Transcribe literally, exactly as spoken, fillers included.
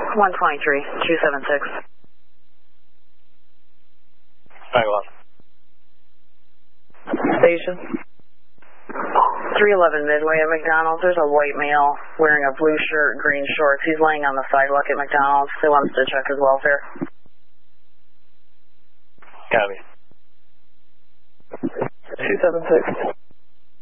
one twenty-three, two seven six. Alright, well. Station. three eleven Midway at McDonald's. There's a white male wearing a blue shirt, green shorts. He's laying on the sidewalk at McDonald's. They want us to check his welfare. Copy. two seven six.